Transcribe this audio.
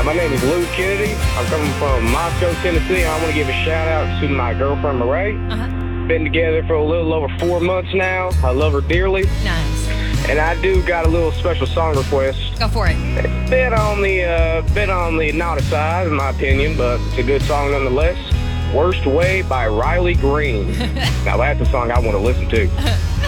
My name is Lou Kennedy. I'm coming from Moscow, Tennessee. I want to give a shout out to my girlfriend, Marae. Been together for a little over 4 months now. I love her dearly. Nice. And I do got a little special song request. Go for it. It's bit on the naughty side, in my opinion, but it's a good song nonetheless. Worst Way by Riley Green. Now, that's a song I want to listen to.